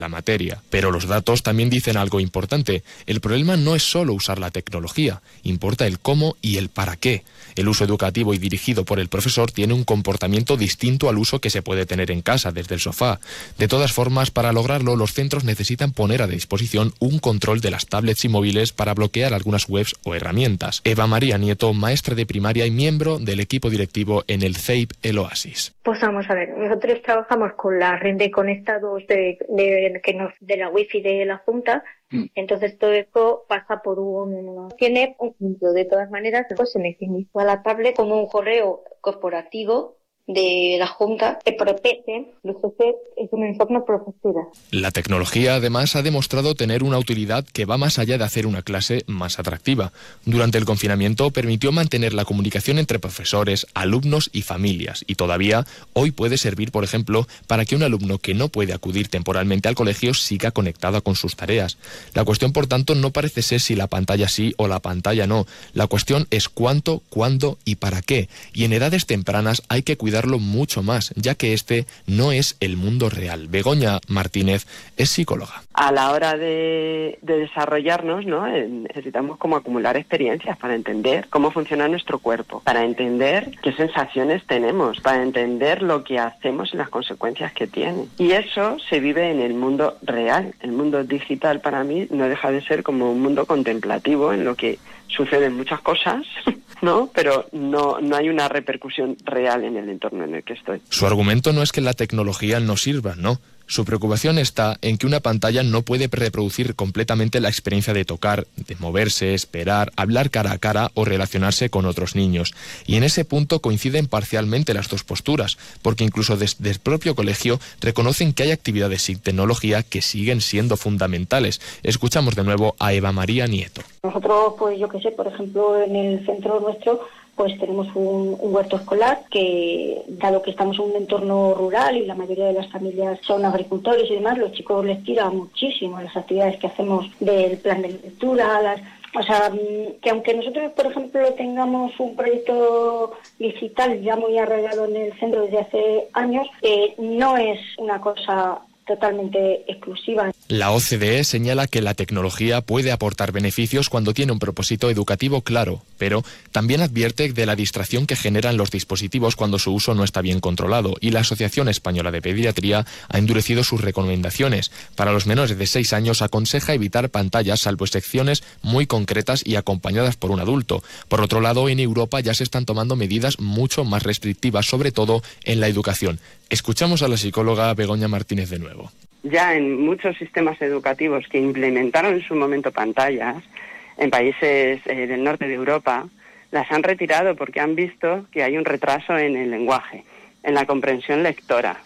la materia. Pero los datos también dicen algo importante. El problema no es solo usar la tecnología, importa el cómo y el para qué. El uso educativo y dirigido por el profesor tiene un comportamiento distinto al uso que se puede tener en casa, desde el sofá. De todas formas, para lograrlo, los centros necesitan poner a disposición un control de las tablets y móviles para bloquear algunas webs o herramientas. Eva María Nieto, maestra de primaria y miembro del equipo directivo en el CEIP El Oasis. Pues vamos a ver, nosotros trabajamos con la red de conectados de la wifi de la Junta. Entonces todo esto pasa por tiene un punto. De todas maneras, pues se me inició a la tablet como un correo corporativo de la Junta que protege los jefes en un entorno profesional. La tecnología, además, ha demostrado tener una utilidad que va más allá de hacer una clase más atractiva. Durante el confinamiento permitió mantener la comunicación entre profesores, alumnos y familias, y todavía hoy puede servir, por ejemplo, para que un alumno que no puede acudir temporalmente al colegio siga conectado con sus tareas. La cuestión, por tanto, no parece ser si la pantalla sí o la pantalla no. La cuestión es cuánto, cuándo y para qué. Y en edades tempranas hay que cuidarlo mucho más, ya que este no es el mundo real. Begoña Martínez es psicóloga. A la hora de desarrollarnos, ¿no? Necesitamos como acumular experiencias para entender cómo funciona nuestro cuerpo, para entender qué sensaciones tenemos, para entender lo que hacemos y las consecuencias que tiene. Y eso se vive en el mundo real. El mundo digital para mí no deja de ser como un mundo contemplativo en lo que suceden muchas cosas, ¿no? Pero no hay una repercusión real en el entorno en el que estoy. Su argumento no es que la tecnología no sirva, no. Su preocupación está en que una pantalla no puede reproducir completamente la experiencia de tocar, de moverse, esperar, hablar cara a cara o relacionarse con otros niños. Y en ese punto coinciden parcialmente las dos posturas, porque incluso desde el propio colegio reconocen que hay actividades sin tecnología que siguen siendo fundamentales. Escuchamos de nuevo a Eva María Nieto. Nosotros, pues yo qué sé, por ejemplo, en el centro nuestro, pues tenemos un huerto escolar que, dado que estamos en un entorno rural y la mayoría de las familias son agricultores y demás, los chicos les tira muchísimo las actividades que hacemos del plan de lectura, o sea, que aunque nosotros, por ejemplo, tengamos un proyecto digital ya muy arraigado en el centro desde hace años, no es una cosa totalmente exclusiva. La OCDE señala que la tecnología puede aportar beneficios cuando tiene un propósito educativo claro, pero también advierte de la distracción que generan los dispositivos cuando su uso no está bien controlado, y la Asociación Española de Pediatría ha endurecido sus recomendaciones. Para los menores de 6 años aconseja evitar pantallas salvo excepciones muy concretas y acompañadas por un adulto. Por otro lado, en Europa ya se están tomando medidas mucho más restrictivas, sobre todo en la educación. Escuchamos a la psicóloga Begoña Martínez de nuevo. Ya en muchos sistemas educativos que implementaron en su momento pantallas, en países del norte de Europa, las han retirado porque han visto que hay un retraso en el lenguaje, en la comprensión lectora,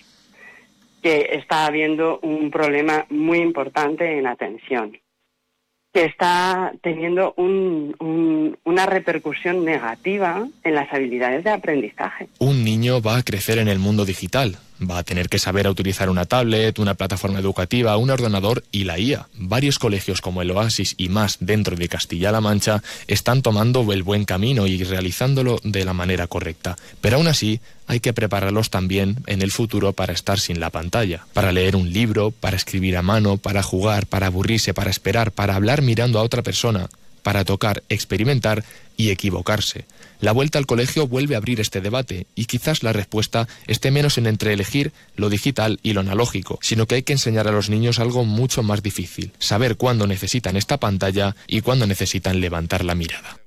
que está habiendo un problema muy importante en la atención, que está teniendo una repercusión negativa en las habilidades de aprendizaje. Un niño va a crecer en el mundo digital. Va a tener que saber utilizar una tablet, una plataforma educativa, un ordenador y la IA. Varios colegios como el Oasis y más dentro de Castilla-La Mancha están tomando el buen camino y realizándolo de la manera correcta. Pero aún así, hay que prepararlos también en el futuro para estar sin la pantalla, para leer un libro, para escribir a mano, para jugar, para aburrirse, para esperar, para hablar mirando a otra persona, para tocar, experimentar y equivocarse. La vuelta al colegio vuelve a abrir este debate y quizás la respuesta esté menos en entre elegir lo digital y lo analógico, sino que hay que enseñar a los niños algo mucho más difícil, saber cuándo necesitan esta pantalla y cuándo necesitan levantar la mirada.